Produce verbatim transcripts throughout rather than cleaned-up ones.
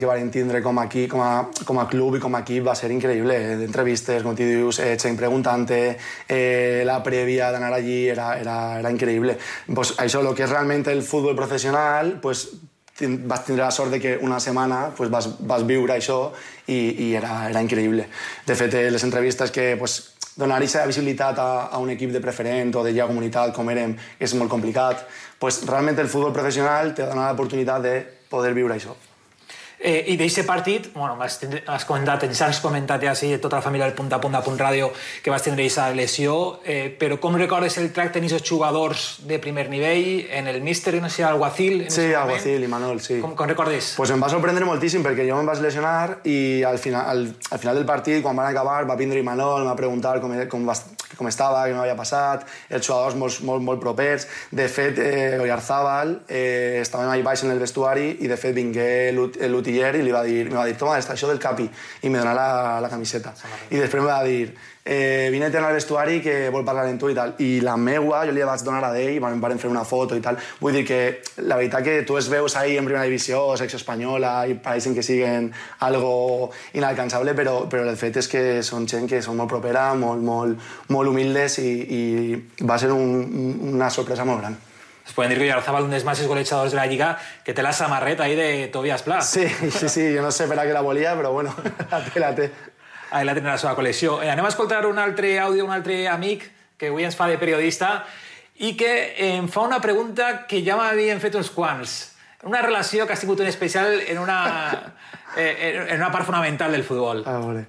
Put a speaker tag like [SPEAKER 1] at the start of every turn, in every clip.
[SPEAKER 1] que van tindre com aquí, com a, com a club i com a equip va ser increïble. D'entrevistes, com t'hi dius, eh, gent preguntant-te, eh, la prèvia d'anar allí era, era, era increïble. Pues això, el que és realment el futbol professional, pues, vas tindre la sort de que una setmana pues, vas, vas viure això i, i era, era increïble. De fet, les entrevistes que pues, donar aquesta visibilitat a, a un equip de preferent o de ja comunitat com érem és molt complicat, pues, realment el futbol professional te dona l'oportunitat de poder viure això.
[SPEAKER 2] Eh, I d'aquest partit, bueno, has, has comentat, ens has comentat ja sí, tota la família del Punt a Punt a Punt Ràdio que vas tindre aquesta lesió, eh, però com recordes el tracte en aquests jugadors de primer nivell, en el míster, no sé, Alguacil?
[SPEAKER 1] Sí, Alguacil i Manol, sí.
[SPEAKER 2] Com, com recordes?
[SPEAKER 1] Pues em va sorprendre moltíssim perquè jo em vaig lesionar i al final, al, al final del partit, quan van acabar, va vindre Manol, em va preguntar com, com, va, com estava, què m'havia passat, els jugadors molt, molt, molt propers. De fet, eh, Oyarzábal eh, estàvem allà baix en el vestuari i de fet vingué l'Uti i li va dir, me va dir, toma, està això del capi, i me donà la, la camiseta. I després me va dir, eh, vine-te al vestuari que vol parlar amb tu i tal. I la meua, jo li vaig donar a d'ell, i vam fer una foto i tal. Vull dir que la veritat que tu es veus ahí en primera divisió, secció espanyola, i pareixen que siguen algo inalcançable, però, però el fet és que són gent que són molt propera, molt, molt, molt humildes i, i va ser un, una sorpresa molt gran.
[SPEAKER 2] Es pueden decir que Oyarzábal, un dels màxims golejadors de la Lliga, que té la samarreta ahí de Tobias Pla.
[SPEAKER 1] Sí, sí, sí, jo no sé per a què la volia, però bueno, la té, la té.
[SPEAKER 2] Ahí la té la seva col·lecció. Eh, anem a escoltar un altre àudio, un altre amic, que avui ens fa de periodista, i que em fa una pregunta que ja m'havien fet uns quants. Una relació que ha sigut en especial en una, eh, en una part fonamental del futbol.
[SPEAKER 1] A veure.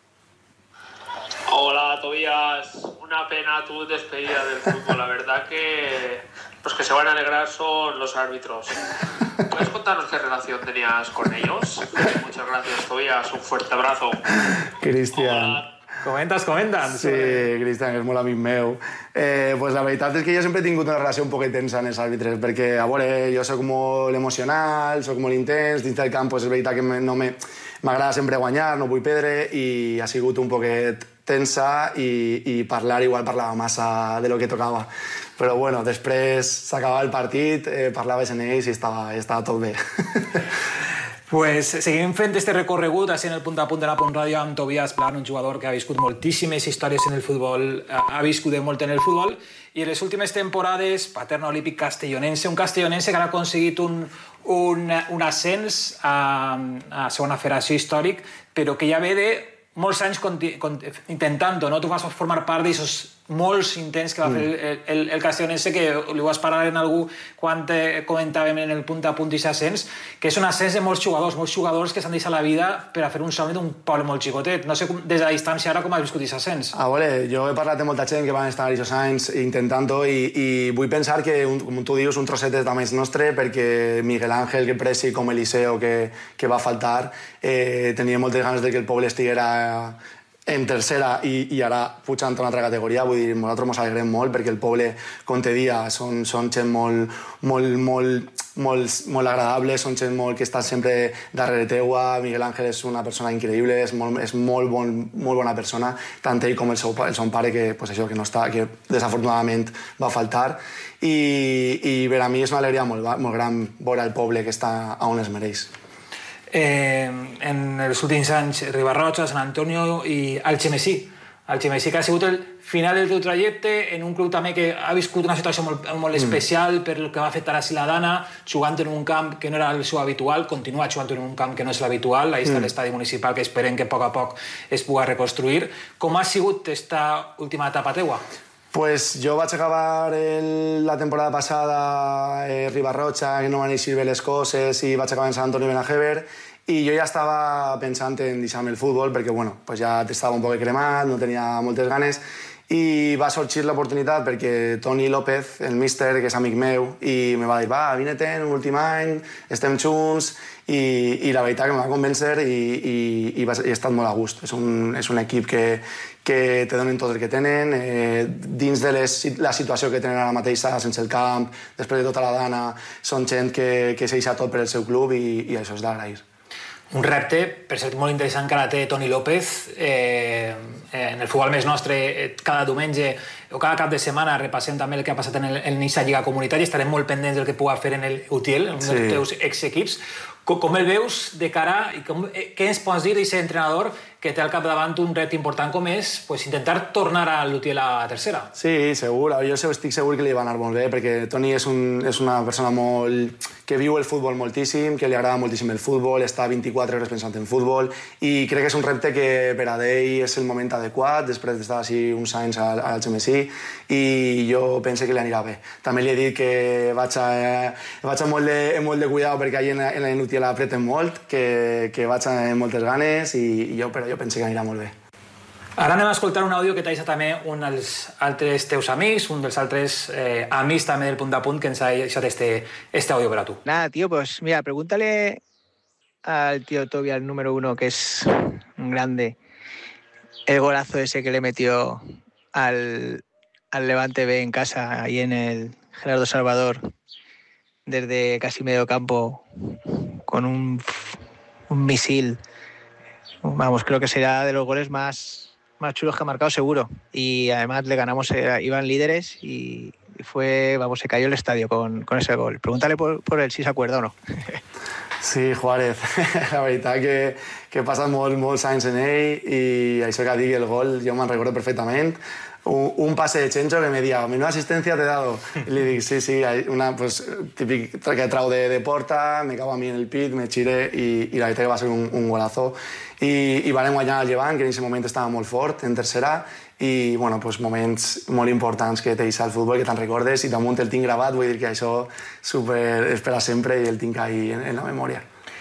[SPEAKER 3] Hola, Tobías. Una pena tu despedida del fútbol. La verdad que los que se van a alegrar son los árbitros. ¿Puedes contarnos qué relación tenías con ellos? Muchas gracias, Tobías. Un fuerte abrazo.
[SPEAKER 1] Cristian.
[SPEAKER 3] Hola.
[SPEAKER 2] Comentes, comenten.
[SPEAKER 1] Sí, Cristian, que és molt amic meu. Eh, pues la veritat és que jo sempre he tingut una relació un poc tensa amb els àrbitres, perquè, a veure, jo soc molt emocional, soc molt intens, dins del camp pues, és veritat que no me... m'agrada sempre guanyar, no vull perdre, i ha sigut un poquet tensa i, i parlar igual parlava massa de lo que tocava. Però bueno, després s'acabava el partit, eh, parlaves en ells i estava, estava tot bé.
[SPEAKER 2] Pues seguim fent este recorregut així en el Punt a Punt de la Punt Ràdio amb Tobias Plan, un jugador que ha viscut moltíssimes històries en el futbol, ha viscut molt en el futbol, i en les últimes temporades, Paterna Olímpic Castellonense, un castellonense que ha aconseguit un, un, un ascens a, a segona federació històric, però que ja ve de molts anys intentant-ho, no? Tu vas formar part d'aquests molts intents que va fer el, el, el castellonense, que li vas parar en algú quan comentàvem en el Punt a Punt i ascens, que és un ascens de molts jugadors, molts jugadors que s'han deixat la vida per a fer un somni d'un poble molt xicotet. No sé com, des de la distància ara com has viscut aquest ascens.
[SPEAKER 1] A veure, jo he parlat de molta gent que van estar aquests anys intentant-ho i, i vull pensar que, un, com tu dius, un trosset és també nostre, perquè Miguel Ángel, que Presi, com Eliseo, que, que va faltar, eh, tenia moltes ganes de que el poble estiguera en tercera i, i ara pujant a una altra categoria. Vull dir, nosaltres ens alegrem molt perquè el poble, com te dia, són, són gent molt, molt, molt, molt, molt agradable, són gent molt que està sempre darrere teua. Miguel Ángel és una persona increïble, és molt, és molt, bon, molt bona persona, tant ell com el seu, el seu pare, que, pues això, que, no està, que desafortunadament va faltar. I, i per a mi és una alegria molt, molt gran veure el poble que està on es mereix.
[SPEAKER 2] Eh, en els últims anys, Ribarroja, Sant Antonio i Algemesí. Algemesí, que ha sigut el final del teu trajecte en un club també que ha viscut una situació molt, molt especial mm. per el que va afectar a Ciladana, jugant en un camp que no era el seu habitual, continua jugant en un camp que no és l'habitual, ahí està mm. l'estadi municipal, que esperem que a poc a poc es pugui reconstruir. Com ha sigut aquesta última etapa teua?
[SPEAKER 1] Pues jo vaig acabar el, la temporada passada eh, Ribarroja, que no van eixir bé les coses, i vaig acabar en Sant Antoni Benajever, i jo ja estava pensant en deixar-me el futbol perquè bueno, pues ja estava un poc cremat, no tenia moltes ganes, i va sorgir l'oportunitat perquè Toni López, el míster, que és amic meu, i me va dir, va, vine-te'n un últim any, estem junts, i, i la veritat que em va convèncer i, i, i, va, i he estat molt a gust. És un, és un equip que, que te donen tot el que tenen, eh, dins de les, la situació que tenen ara mateix sense el camp, després de tota la dana, són gent que, que s'eixa tot per el seu club i, i això és d'agrair.
[SPEAKER 2] Un repte, per cert, molt interessant que ara té Toni López. Eh, en el Futbol Més Nostre, cada diumenge o cada cap de setmana repassem també el que ha passat en aquesta Lliga Comunitària. Estarem molt pendents del que pugui fer en el Utiel, en un dels teus exequips. Com el veus de cara i com, què ens pots dir d'aquest entrenador que té al capdavant un repte important com és pues, intentar tornar a l'Utiel a tercera?
[SPEAKER 1] Sí, segur. Jo estic segur que li va anar molt bé perquè Toni és, un, és una persona molt, que viu el futbol moltíssim, que li agrada moltíssim el futbol, està vint-i-quatre hores pensant en futbol i crec que és un repte que per a ell és el moment adequat després d'estar així uns anys al, al G M S I i jo penso que li anirà bé. També li he dit que vaig a, vaig a molt, de, molt de cuidado perquè allà en, en l'Utiel apreten molt, que, que vaig amb moltes ganes i, i jo, però jo penso que anirà molt bé.
[SPEAKER 2] Ara anem a escoltar un àudio que t'ha deixat també un dels altres teus amics, un dels altres eh, amics també del Punt de Punt que ens ha deixat este, este audio per a tu.
[SPEAKER 4] Nada, tío, pues mira, pregúntale al tío Toby, al número uno, que es un grande, el golazo ese que le metió al, al Levante B en casa, ahí en el Gerardo Salvador, desde casi medio campo, con un, un misil. Vamos, creo que será de los goles más... más chulos que ha marcado seguro y además le ganamos, eh, iban líderes y fue, vamos, se cayó el estadio con, con ese gol. Pregúntale por, por él si se acuerda o no.
[SPEAKER 1] Sí, Juárez, la veritat que, que passa molt, molts anys en ell i això que digui el gol jo me'n recordo perfectament. Un, un pase de Chencho que me dia, menuda asistencia te he dado. Y le dic, sí, sí, una pues, típic que trau de, de porta, me cago a mi en el pit, me xire i, i la veritat que va ser un, un golazo. I, i van guanyar el Llevant, que en aquest moment estava molt fort, en tercera, i bueno, pues, moments molt importants que té al futbol, que te'n recordes, i damunt el tinc gravat, vull dir que això super, és per a sempre i el tinc ahí en, en la memòria.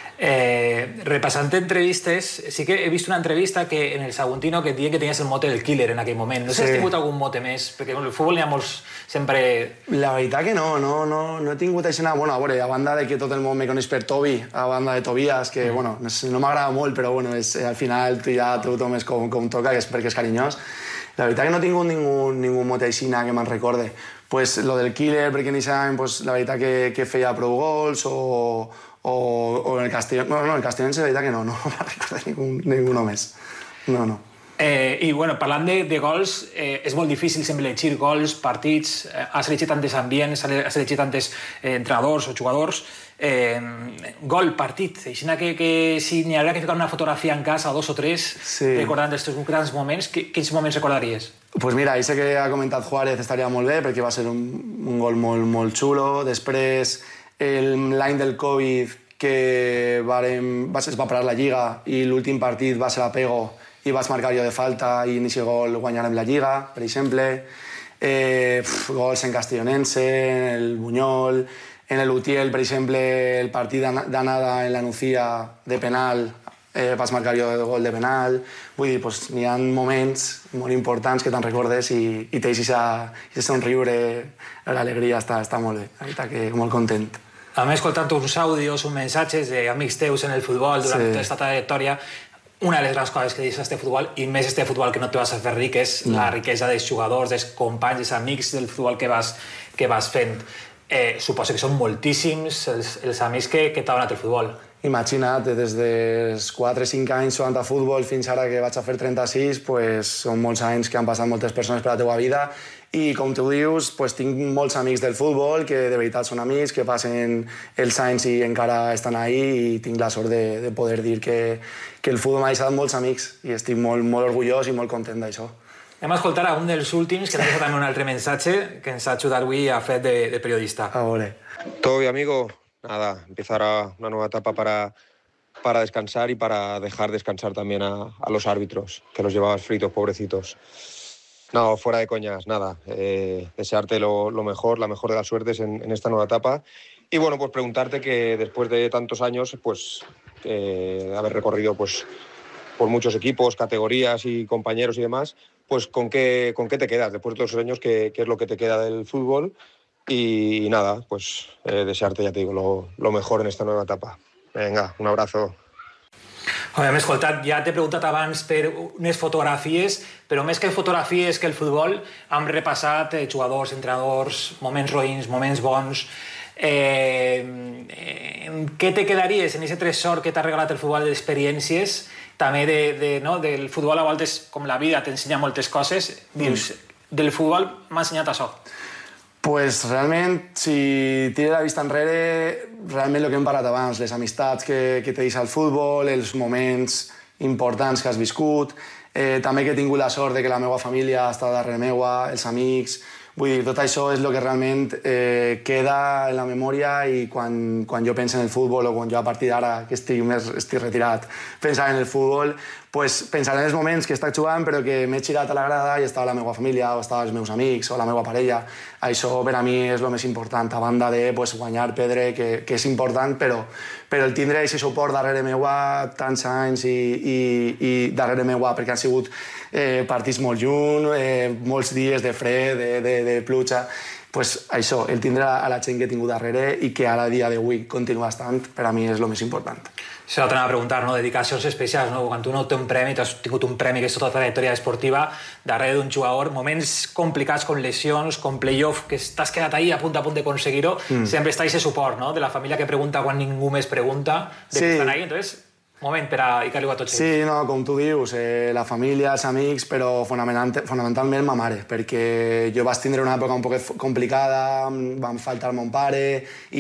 [SPEAKER 2] Eh, repassant entrevistes, sí que he vist una entrevista que en el Saguntino que et deien que tenies el mote del killer en aquell moment. No sé sí. si has tingut algun mote més, perquè en el futbol n'hi ha molts sempre...
[SPEAKER 1] La veritat que no, no, no, no he tingut això. Bueno, a veure, a banda de que tot el món me coneix per Toby, a banda de Tobias, que mm. bueno, no, no m'agrada molt, però bueno, és, al final tu ja tothom és com, com toca, que és perquè és carinyós. La veritat que no he tingut ningú, ningú mote aixina que me'n recorde. Pues lo del killer, perquè en aquest any pues, la veritat que, que feia prou gols o... O, o en el Castellón... No, no, en el Castellón la veritat que no, no me'n recordo ningú, ningú més. No, no.
[SPEAKER 2] Eh, I, bueno, parlant de, de gols, eh, és molt difícil sempre elegir gols, partits, eh, has elegit tantes ambients, has elegit tantes eh, entrenadors o jugadors. Eh, gol, partit, així que, que si n'hi hauria que ficar una fotografia en casa, dos o tres, sí. recordant els teus grans moments, que, quins moments recordaries?
[SPEAKER 1] Pues mira, això que ha comentat Juárez estaria molt bé, perquè va ser un, un gol molt, molt xulo. Després, l'any del Covid, que varem, es va parar la Lliga i l'últim partit va ser a Pego i vaig marcar jo de falta i en aquest gol guanyarem la Lliga, per exemple. Eh, pf, gols en Castellonense, en el Buñol, en l'Utiel, per exemple, el partit d'anada en la Nucía de penal, eh, vaig marcar jo el gol de penal. Vull dir, pues, n'hi ha moments molt importants que te'n recordes i, i tens aquest somriure, l'alegria està, està molt bé, la veritat que molt content.
[SPEAKER 2] A més, escoltant uns àudios, uns missatges d'amics teus en el futbol durant sí. aquesta trajectòria, una de les grans coses que dius este futbol, i més este futbol que no te vas a fer ric, és no. la riquesa dels jugadors, dels companys, dels amics del futbol que vas, que vas fent. Eh, suposo que són moltíssims els, els amics que, que t'ha donat el futbol.
[SPEAKER 1] Imagina't, des dels quatre o cinc anys jugant a futbol fins ara que vaig a fer trenta-sis, pues, són molts anys que han passat moltes persones per la teva vida i, com tu dius, pues, tinc molts amics del futbol que de veritat són amics, que passen els anys i encara estan ahí i tinc la sort de, de poder dir que, que el futbol m'ha deixat molts amics i estic molt, molt orgullós i molt content d'això.
[SPEAKER 2] Anem a escoltar a un dels últims que t'ha deixat també un altre missatge que ens ha ajudat avui a fer de, de periodista.
[SPEAKER 1] A veure.
[SPEAKER 5] Toby, amigo. Nada, empezar una nueva etapa para, para descansar y para dejar descansar también a, a los árbitros, que los llevabas fritos, pobrecitos. No, fuera de coñas, nada. Eh, desearte lo, lo mejor, la mejor de las suertes en, en esta nueva etapa. Y bueno, pues preguntarte que después de tantos años, pues eh, haber recorrido pues, por muchos equipos, categorías y compañeros y demás, pues con qué, con qué te quedas después de todos esos años, qué, qué es lo que te queda del fútbol. Y nada, pues eh, desearte, ja te digo, lo, lo mejor en esta nueva etapa. Venga, un abrazo.
[SPEAKER 2] Hem escoltat, ja t'he preguntat abans per unes fotografies, però més que fotografies que el futbol, hem repassat eh, jugadors, entrenadors, moments roïns, moments bons. Eh, eh, què te quedaries en aquest tresor que t'ha regalat el futbol d'experiències? També de, de, no, del futbol a voltes, com la vida t'ensenya moltes coses, dius, mm. del futbol m'ha ensenyat això.
[SPEAKER 1] Pues realment, si tires la vista enrere, realment el que hem parlat abans, les amistats que, que te deixa el futbol, els moments importants que has viscut, eh, també que he tingut la sort de que la meva família està darrere meua, els amics. Vull dir, tot això és el que realment eh, queda en la memòria i quan, quan jo penso en el futbol o quan jo a partir d'ara, que estic, més, estic retirat, pensant en el futbol, pues, pensaré en els moments que he estat jugant però que m'he girat a la grada i estava la meva família o estaven els meus amics o la meva parella. Això per a mi és el més important, a banda de pues, guanyar, perdre, que, que és important, però, però el tindre aquest suport darrere meua tants anys i, i, i darrere meua perquè han sigut eh, partits molt lluny, eh, molts dies de fred, de, de, de pluja, pues això, el tindre a la gent que he tingut darrere i que ara a dia d'avui continua estant, per a mi és el més important.
[SPEAKER 2] Això t'anava a preguntar, no? Dedicacions especials, no? Quan tu no té un premi, tu has tingut un premi que és tota la trajectòria esportiva, darrere d'un jugador, moments complicats com lesions, com play-off, que t'has quedat ahí a punt a punt d'aconseguir-ho, mm. sempre està aquest suport, no? De la família que pregunta quan ningú més pregunta, de sí. que estan ahí, entonces... moment per a dedicar-li a tots ells.
[SPEAKER 1] Sí, no, com tu dius, eh, la família, els amics, però fonamental, fonamentalment ma mare, perquè jo vaig tindre una època un poc complicada, vam faltar mon pare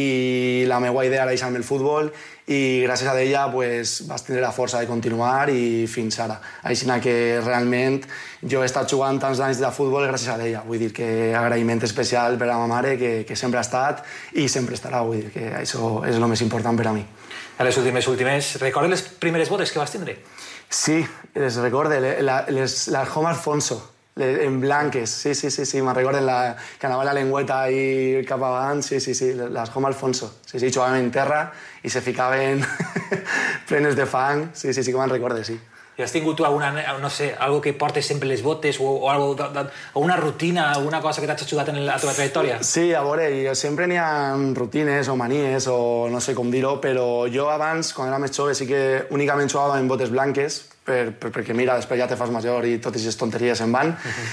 [SPEAKER 1] i la meva idea era deixar-me el futbol i gràcies a ella pues, vaig tindre la força de continuar i fins ara. Així que realment jo he estat jugant tants anys de futbol gràcies a ella. Vull dir que agraïment especial per a ma mare, que, que sempre ha estat i sempre estarà. Vull dir que això és el més important per a mi.
[SPEAKER 2] A les últimes, últimes, recordes les primeres botes que vas tindre?
[SPEAKER 1] Sí, les recorde, les, les, les Home Alfonso, les, en blanques, sí, sí, sí, sí, me'n recorden la, que anava la lengüeta ahí cap avant, sí, sí, sí, les Home Alfonso, sí, sí, jugaven en terra i se ficaven plenes de fang, sí, sí, sí que me'n recorde, sí.
[SPEAKER 2] I has tingut tu alguna, no sé, algo que portes sempre les botes o, o, algo de, de, o una rutina, alguna cosa que t'has ajudat en la teva trajectòria?
[SPEAKER 1] Sí, a veure, sempre n'hi ha rutines o manies o no sé com dir-ho, però jo abans, quan era més jove, sí que únicament jugava en botes blanques, per, per, perquè mira, després ja te fas major i totes aquestes tonteries se'n van. Uh-huh.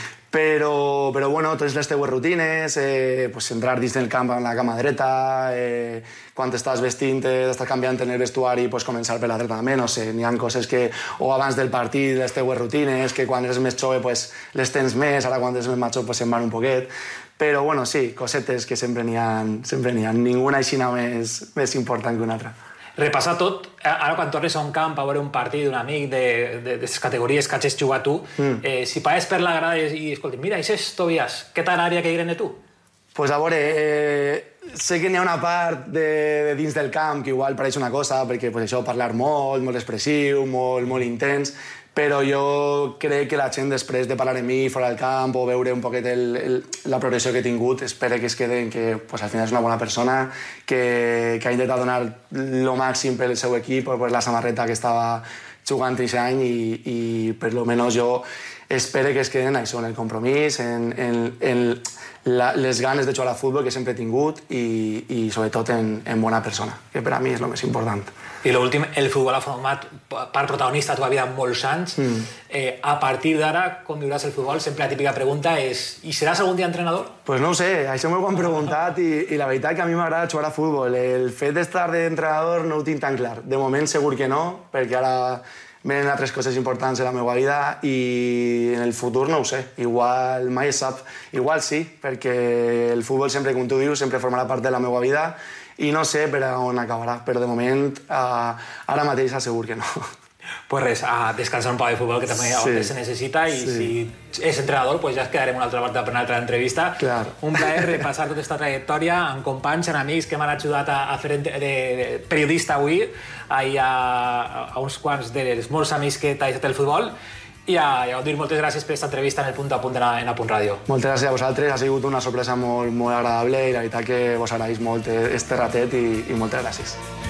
[SPEAKER 1] Però, però bueno, totes les teues rutines, eh, pues, entrar dins del camp amb la cama dreta, eh, quan t'estàs vestint, t'estàs canviant en el vestuari, pues, començar per la dreta també, no sé, n'hi ha coses que, o abans del partit, les teues rutines, que quan eres més jove pues, les tens més, ara quan eres més major pues, se'n van un poquet, però bueno, sí, cosetes que sempre n'hi ha, sempre n'hi ha, ninguna aixina més, més important que una altra.
[SPEAKER 2] Repassar tot, ara quan tornes a un camp a veure un partit d'un amic d'aquestes categories que hagis jugat tu, mm. eh, si passes per la grada i escolti, mira, això és Tobias, què t'agradaria que diguen de tu?
[SPEAKER 1] Pues a veure, eh, sé que n'hi ha una part de, de dins del camp que igual pareix una cosa, perquè pues, això, parlar molt, molt expressiu, molt, molt intens, però jo crec que la gent després de parlar amb mi fora del camp o veure un poquet el, el, la progressió que he tingut, espero que es queden que pues, al final és una bona persona, que, que ha intentat donar el màxim pel seu equip, per la samarreta que estava jugant aquest any i, i per lo menos jo espero que es queden això, en el compromís, en, en, en la, les ganes de jugar a futbol que sempre he tingut i, i sobretot en, en bona persona, que per a mi és el més important.
[SPEAKER 2] I l'últim, el futbol ha format part protagonista de la teva vida molts anys. Mm. Eh, a partir d'ara, com viuràs el futbol, sempre la típica pregunta és i seràs algun dia entrenador?
[SPEAKER 1] Pues no ho sé, això m'ho han preguntat i, i la veritat que a mi m'agrada jugar a futbol. El fet d'estar d'entrenador no ho tinc tan clar. De moment segur que no, perquè ara venen altres coses importants en la meva vida i en el futur no ho sé. Igual mai es sap. Igual sí, perquè el futbol sempre, com tu dius, sempre formarà part de la meva vida i no sé per on acabarà, però de moment eh, ara mateix assegur que no.
[SPEAKER 2] Pues res, a descansar un poc de futbol, que també sí. se necessita, i sí. si és entrenador, pues ja es quedarem una altra part per una altra entrevista.
[SPEAKER 1] Claro.
[SPEAKER 2] Un plaer repassar tota aquesta trajectòria amb companys, amb amics que m'han ajudat a, a fer de, de, de periodista avui, a, a, a uns quants dels molts amics que t'ha deixat el futbol, i a, i a dir moltes gràcies per aquesta entrevista en el punt a punt en A Punt Ràdio.
[SPEAKER 1] Moltes gràcies a vosaltres, ha sigut una sorpresa molt, molt agradable i la veritat que vos agraïs molt este ratet i, i moltes gràcies.